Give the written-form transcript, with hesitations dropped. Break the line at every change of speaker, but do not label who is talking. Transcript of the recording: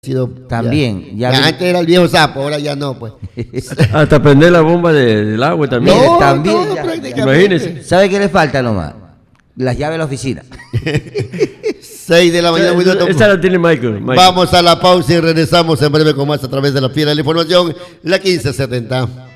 Sido
También, ya
antes era el viejo sapo, ahora ya no, pues.
Hasta prender la bomba del agua también.
Mire,
No,
también,
todo
ya.
prácticamente.
Imagínese.
¿Sabe qué le falta nomás? Las llaves de la oficina.
6 de la mañana, minuto.
Esa la tiene Michael.
Vamos a la pausa y regresamos en breve con más a través de la Fiera de la Información, la 1570.